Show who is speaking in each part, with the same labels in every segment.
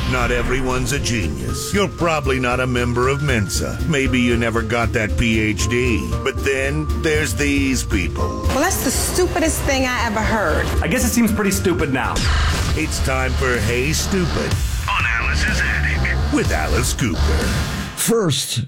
Speaker 1: Not everyone's a genius. You're probably not a member of Mensa. Maybe you never got that PhD. But then there's these people.
Speaker 2: Well, that's the stupidest thing I ever heard.
Speaker 3: I guess it seems pretty stupid now.
Speaker 1: It's time for Hey Stupid on Alice's Attic with Alice Cooper.
Speaker 4: First,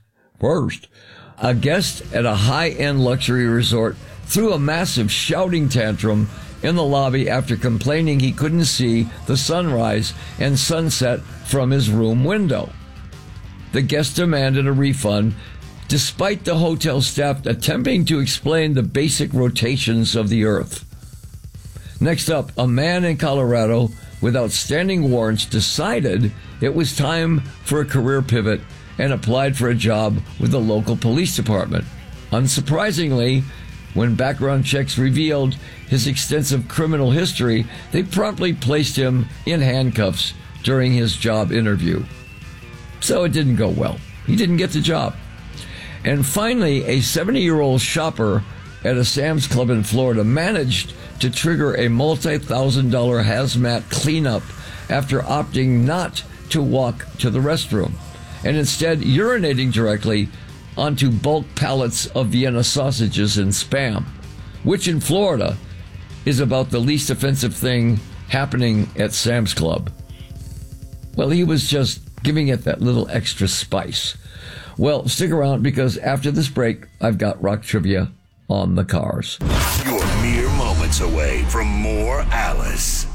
Speaker 4: a guest at a high-end luxury resort threw a massive shouting tantrum in the lobby after complaining he couldn't see the sunrise and sunset from his room window. The guest demanded a refund, despite the hotel staff attempting to explain the basic rotations of the earth. Next up, a man in Colorado with outstanding warrants decided it was time for a career pivot and applied for a job with the local police department. Unsurprisingly, when background checks revealed his extensive criminal history, they promptly placed him in handcuffs during his job interview. So it didn't go well. He didn't get the job. And finally, a 70-year-old shopper at a Sam's Club in Florida managed to trigger a multi-$1,000 hazmat cleanup after opting not to walk to the restroom and instead urinating directly onto bulk pallets of Vienna sausages and Spam, which in Florida is about the least offensive thing happening at Sam's Club. Well, he was just giving it that little extra spice. Well, stick around because after this break, I've got rock trivia on the cars.
Speaker 1: You're mere moments away from more Alice.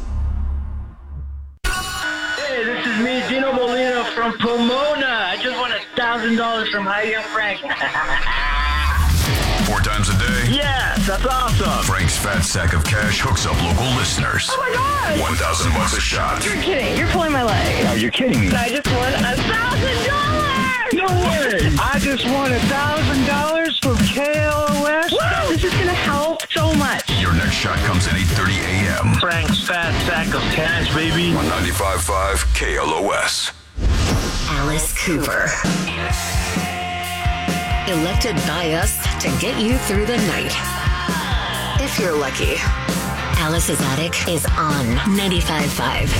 Speaker 5: Hey, this is me, Dino Molina from Pomona. I just won $1,000 from Heidi and Frank.
Speaker 6: 4 times a day?
Speaker 5: Yes, that's awesome.
Speaker 6: Frank's fat sack of cash hooks up local listeners.
Speaker 5: Oh my God!
Speaker 6: $1,000 a shot.
Speaker 5: You're kidding. You're pulling my leg. No, you're kidding me. I just won $1,000. No way! I just won $1,000 from KLOS. Woo! This is gonna help so much.
Speaker 6: Your next shot comes at 8:30 a.m.
Speaker 5: Frank's fat sack of cash, baby.
Speaker 6: On 95.5 KLOS.
Speaker 7: Alice Cooper. Elected by us to get you through the night. If you're lucky. Alice's Attic is on 95.5